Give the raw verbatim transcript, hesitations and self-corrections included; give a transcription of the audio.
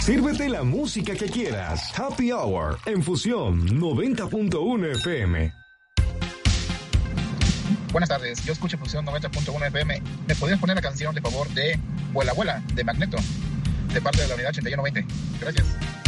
Sírvete la música que quieras. Happy Hour en Fusión noventa punto uno F M. Buenas tardes, yo escucho Fusión noventa punto uno F M. ¿Me podrías poner la canción de favor de Vuela Vuela de Magneto? De parte de la unidad ochenta y uno veinte. Gracias.